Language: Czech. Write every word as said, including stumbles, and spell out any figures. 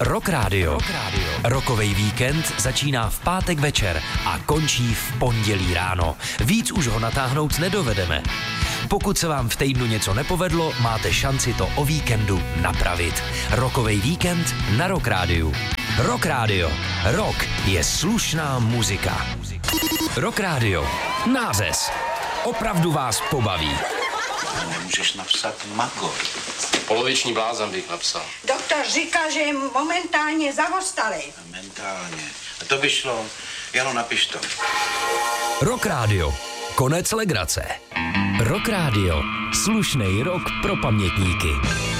Rock Radio. Rockovej víkend začíná v pátek večer a končí v pondělí ráno. Víc už ho natáhnout nedovedeme. Pokud se vám v týdnu něco nepovedlo, máte šanci to o víkendu napravit. Rockovej víkend na Rock Radio. Rock Radio. Rock je slušná muzika. Rock Radio. Nářez. Opravdu vás pobaví. Nemůžeš napsat Magor. Poloviční blázen bych napsal. Doktor říká, že je momentálně zavostalý. Momentálně. A to by šlo. Jano, napiš to. Rock Radio. Konec legrace. Rock Radio. Slušnej rock pro pamětníky.